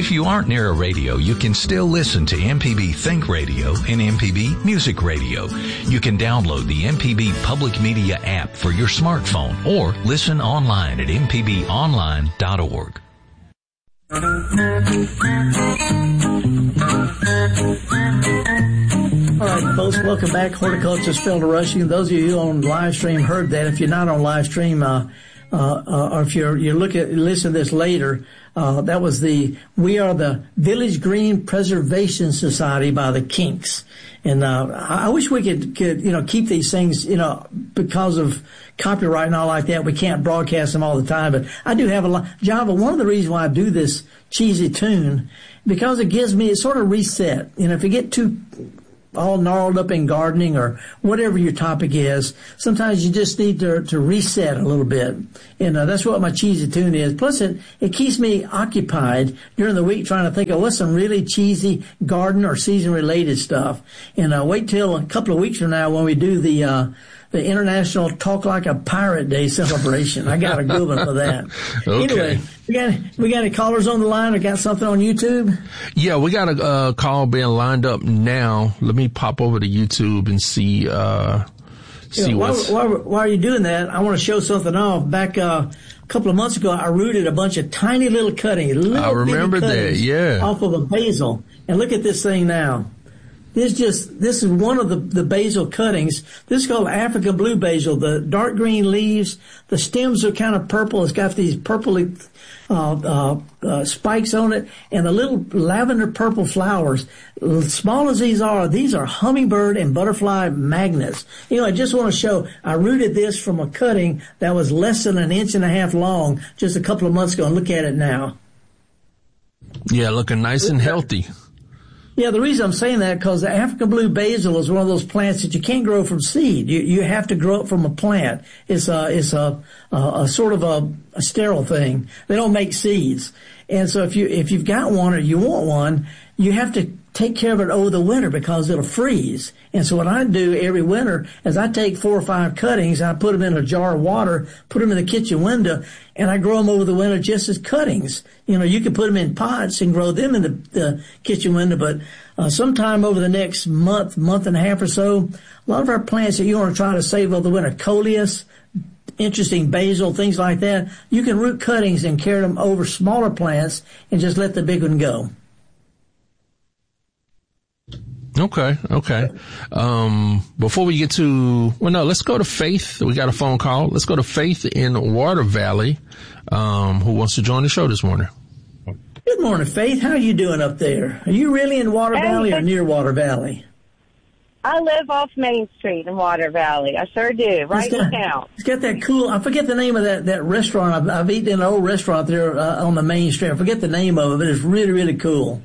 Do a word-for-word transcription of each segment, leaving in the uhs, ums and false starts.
If you aren't near a radio, you can still listen to M P B Think Radio and M P B Music Radio. You can download the M P B Public Media app for your smartphone or listen online at m p b online dot org. All right, folks, welcome back. Horticulturist Felder Rushing. Those of you on live stream heard that. If you're not on live stream, uh, uh, uh, or if you're you look at listen to this later, uh, that was the we are the Village Green Preservation Society by the Kinks. And uh, I wish we could, could, you know, keep these things, you know, because of copyright and all like that. We can't broadcast them all the time. But I do have a lot. Java, one of the reasons why I do this cheesy tune, because it gives me, it sort of reset. You know, if you get too all gnarled up in gardening or whatever your topic is, sometimes you just need to, to reset a little bit. And uh, that's what my cheesy tune is. Plus, it, it keeps me occupied during the week trying to think of what's some really cheesy garden or season-related stuff. And uh, wait till a couple of weeks from now when we do the uh, the International Talk Like a Pirate Day celebration. I got a good one for that. Okay. Anyway, we got, we got any callers on the line or got something on YouTube? Yeah, we got a uh, call being lined up now. Let me pop over to YouTube and see, uh, see yeah, what's... While, while, while you're doing that, I want to show something off. Back uh, a couple of months ago, I rooted a bunch of tiny little cuttings. Little I remember that, yeah. Off of a basil. And look at this thing now. This just, this is one of the, the basil cuttings. This is called African blue basil. The dark green leaves, the stems are kind of purple. It's got these purpley, uh, uh, uh, spikes on it and the little lavender purple flowers. As small as these are, these are hummingbird and butterfly magnets. You know, I just want to show, I rooted this from a cutting that was less than an inch and a half long just a couple of months ago, and look at it now. Yeah, looking nice and healthy. Yeah, the reason I'm saying that because the African blue basil is one of those plants that you can't grow from seed. You you have to grow it from a plant. It's a it's a a, a sort of a, a sterile thing. They don't make seeds, and so if you if you've got one or you want one, you have to take care of it over the winter because it'll freeze. And so what I do every winter is I take four or five cuttings, I put them in a jar of water, put them in the kitchen window, and I grow them over the winter just as cuttings. You know, you can put them in pots and grow them in the, the kitchen window, but uh, sometime over the next month, month and a half or so, a lot of our plants that you want to try to save over the winter, coleus, interesting basil, things like that, you can root cuttings and carry them over smaller plants and just let the big one go. Okay, okay. Um, before we get to, well, no, let's go to Faith. We got a phone call. Let's go to Faith in Water Valley, um, who wants to join the show this morning. Good morning, Faith. How are you doing up there? Are you really in Water Valley or near Water Valley? I live off Main Street in Water Valley. I sure do, right in town. It's got that cool, I forget the name of that, that restaurant. I've, I've eaten in an old restaurant there uh, on the Main Street. I forget the name of it, but it's really, really cool.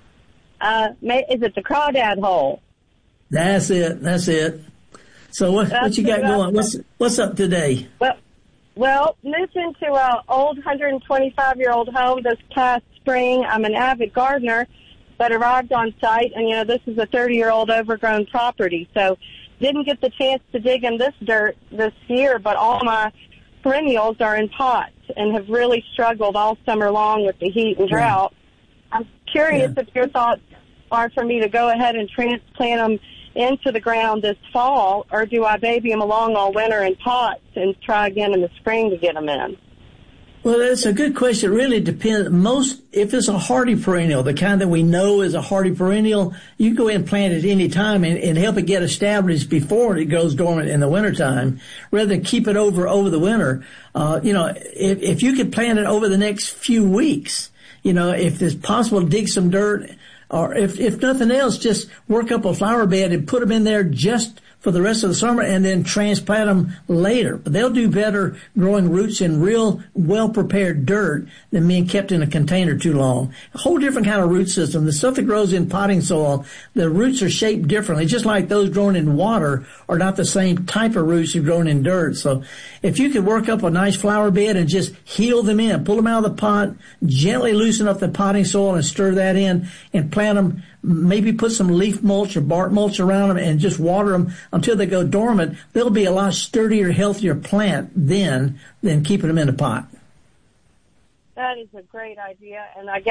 Uh, is it the Crawdad Hole? That's it. That's it. So what, what you got going? What's, what's up today? Well, well, moved into an old one hundred twenty-five year old home this past spring. I'm an avid gardener, but arrived on site, and you know, this is a thirty year old overgrown property. So didn't get the chance to dig in this dirt this year, but all my perennials are in pots and have really struggled all summer long with the heat and drought. Yeah. I'm curious yeah. if your thoughts are for me to go ahead and transplant them into the ground this fall, or do I baby them along all winter in pots and try again in the spring to get them in? Well, that's a good question. It really depends. Most, if it's a hardy perennial, the kind that we know is a hardy perennial, you go in and plant it any time and, and help it get established before it goes dormant in the wintertime, rather than keep it over over the winter. Uh, you know, if, if you could plant it over the next few weeks, you know, if it's possible to dig some dirt, or if, if nothing else, just work up a flower bed and put them in there just for the rest of the summer and then transplant them later. But they'll do better growing roots in real well-prepared dirt than being kept in a container too long. A whole different kind of root system. The stuff that grows in potting soil, the roots are shaped differently, just like those grown in water are not the same type of roots as grown in dirt. So if you could work up a nice flower bed and just heel them in, pull them out of the pot, gently loosen up the potting soil and stir that in and plant them, maybe put some leaf mulch or bark mulch around them and just water them until they go dormant, they'll be a lot sturdier, healthier plant then than keeping them in a pot. That is a great idea, and I guess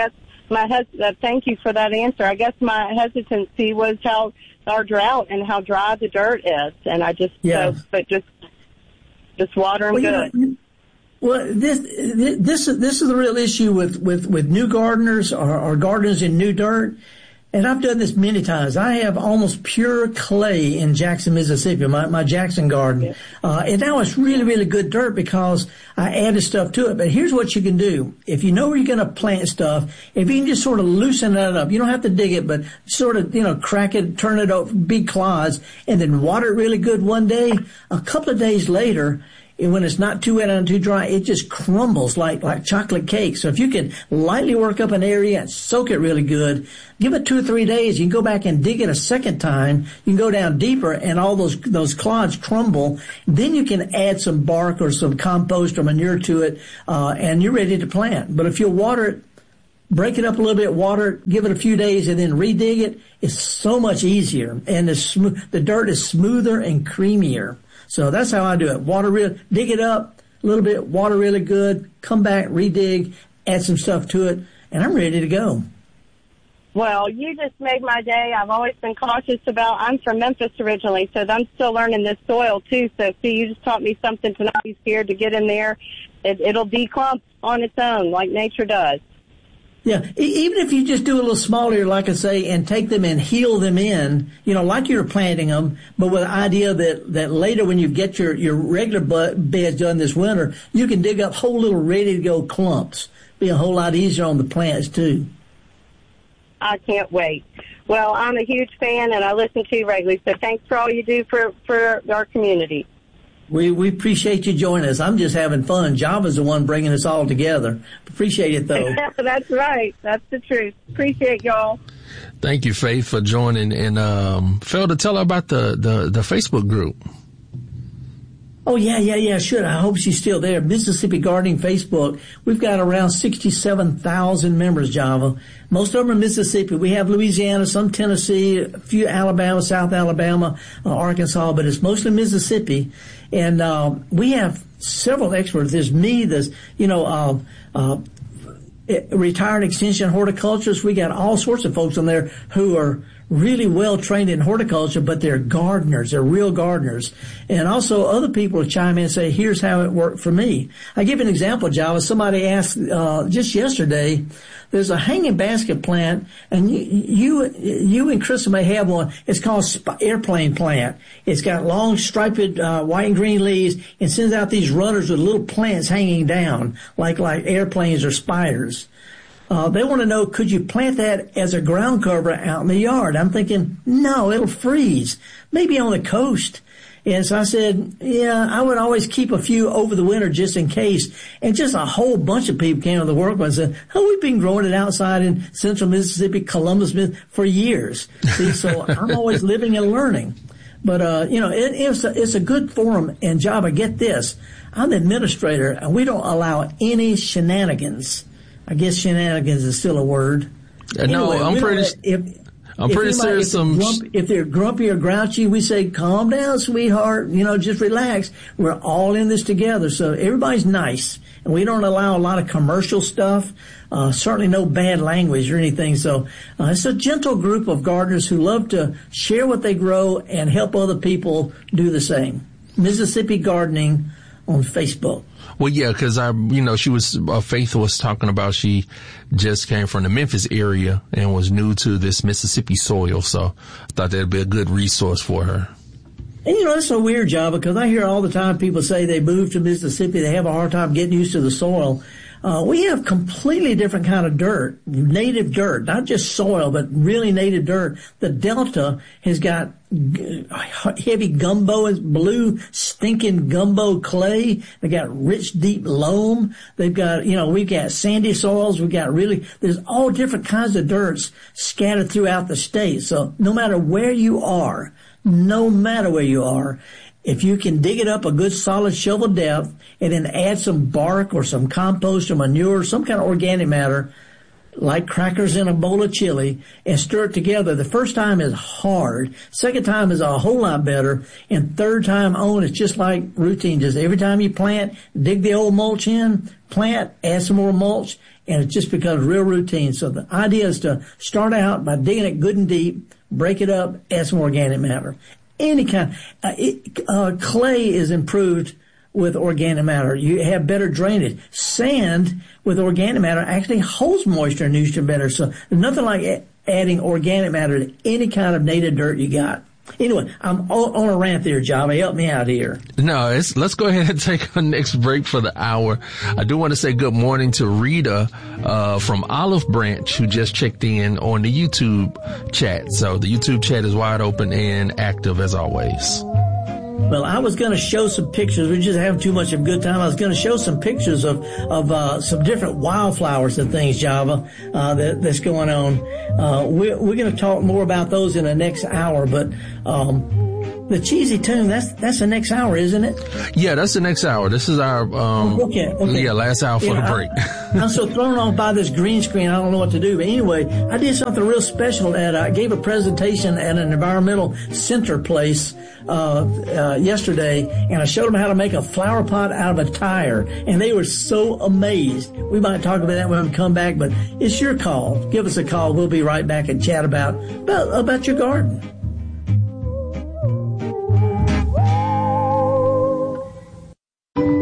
my hes- uh, thank you for that answer. I guess my hesitancy was how our drought and how dry the dirt is, and I just yeah. so, but just just water them well, good. You know, well, this this this is the real issue with with with new gardeners or, or gardeners in new dirt. And I've done this many times. I have almost pure clay in Jackson, Mississippi, my, my Jackson garden. Yeah. Uh, and now it's really, really good dirt because I added stuff to it. But here's what you can do. If you know where you're going to plant stuff, if you can just sort of loosen that up, you don't have to dig it, but sort of, you know, crack it, turn it over, big clods, and then water it really good one day. A couple of days later, and when it's not too wet and too dry, it just crumbles like, like chocolate cake. So if you can lightly work up an area and soak it really good, give it two or three days. You can go back and dig it a second time. You can go down deeper and all those, those clods crumble. Then you can add some bark or some compost or manure to it, uh, and you're ready to plant. But if you'll water it, break it up a little bit, water it, give it a few days, and then redig it, it's so much easier. And the, sm- the dirt is smoother and creamier. So that's how I do it. Water real, dig it up a little bit, water really good, come back, redig, add some stuff to it, and I'm ready to go. Well, you just made my day. I've always been cautious about, I'm from Memphis originally, so I'm still learning this soil too. So see, you just taught me something to not be scared to get in there. It, it'll declump on its own like nature does. Yeah, even if you just do a little smaller, like I say, and take them and heal them in, you know, like you're planting them, but with the idea that, that later when you get your, your regular beds done this winter, you can dig up whole little ready-to-go clumps. Be a whole lot easier on the plants, too. I can't wait. Well, I'm a huge fan, and I listen to you regularly, so thanks for all you do for, for our community. We we appreciate you joining us. I'm just having fun. Java's the one bringing us all together. Appreciate it, though. That's right. That's the truth. Appreciate y'all. Thank you, Faith, for joining. And um, Phil, to tell her about the, the, the Facebook group. Oh, yeah, yeah, yeah, sure. I hope she's still there. Mississippi Gardening Facebook. We've got around sixty-seven thousand members, Java. Most of them are Mississippi. We have Louisiana, some Tennessee, a few Alabama, South Alabama, uh, Arkansas, but it's mostly Mississippi. And uh, we have several experts. There's me, there's, you know, uh, uh, retired extension horticulturists. We got all sorts of folks on there who are really well trained in horticulture, but they're gardeners. They're real gardeners. And also other people chime in and say, here's how it worked for me. I give an example, Java. Somebody asked uh, just yesterday, there's a hanging basket plant, and you, you, you and Chris may have one. It's called sp- airplane plant. It's got long striped uh, white and green leaves and sends out these runners with little plants hanging down like, like airplanes or spiders. Uh, they want to know, could you plant that as a ground cover out in the yard? I'm thinking, no, it'll freeze. Maybe on the coast. And so I said, yeah, I would always keep a few over the winter just in case. And just a whole bunch of people came to the work and said, oh, we've been growing it outside in central Mississippi, Columbus, for years. See, so I'm always living and learning. But, uh, you know, it, it's, a, it's a good forum. And Java, get this. I'm the administrator, and we don't allow any shenanigans. I guess shenanigans is still a word. Uh, no, anyway, I'm pretty. If, I'm if pretty sure some. Grump, if they're grumpy or grouchy, we say, "Calm down, sweetheart. You know, just relax. We're all in this together." So everybody's nice, and we don't allow a lot of commercial stuff. Uh, certainly no bad language or anything. So uh, it's a gentle group of gardeners who love to share what they grow and help other people do the same. Mississippi Gardening on Facebook. Well, yeah, because I, you know, she was, uh, Faith was talking about she just came from the Memphis area and was new to this Mississippi soil. So I thought that'd be a good resource for her. And, you know, it's a weird job because I hear all the time people say they moved to Mississippi, they have a hard time getting used to the soil. Uh, we have completely different kind of dirt, native dirt, not just soil, but really native dirt. The Delta has got g- heavy gumbo, and blue stinking gumbo clay. They got rich, deep loam. They've got, you know, we've got sandy soils. We've got really, there's all different kinds of dirts scattered throughout the state. So no matter where you are, no matter where you are, if you can dig it up a good solid shovel depth and then add some bark or some compost or manure, some kind of organic matter, like crackers in a bowl of chili, and stir it together. The first time is hard. Second time is a whole lot better. And third time on, it's just like routine. Just every time you plant, dig the old mulch in, plant, add some more mulch, and it just becomes real routine. So the idea is to start out by digging it good and deep, break it up, add some organic matter. Any kind, uh, it, uh, clay is improved with organic matter. You have better drainage. Sand with organic matter actually holds moisture and nutrient better. So there's nothing like a- adding organic matter to any kind of native dirt you got. Anyway, I'm on a rant there, Java. Help me out here. No, it's, let's go ahead and take our next break for the hour. I do want to say good morning to Rita uh from Olive Branch, who just checked in on the YouTube chat. So the YouTube chat is wide open and active as always. Well, I was going to show some pictures. We just having too much of a good time. I was going to show some pictures of of uh, some different wildflowers and things, Java, uh, that, that's going on. Uh, we're, we're going to talk more about those in the next hour, but um, the cheesy tune, that's that's the next hour, isn't it? Yeah, that's the next hour. This is our um, okay, okay. yeah last hour for yeah, the break. I, I'm so thrown off by this green screen, I don't know what to do. But anyway, I did something real special. At I gave a presentation at an environmental center place uh, uh yesterday, and I showed them how to make a flower pot out of a tire, and they were so amazed. We might talk about that when we come back, but it's your call. Give us a call. We'll be right back and chat about about, about your garden.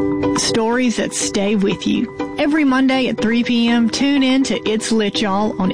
Stories that stay with you. Every Monday at three p.m., tune in to It's Lit, Y'all on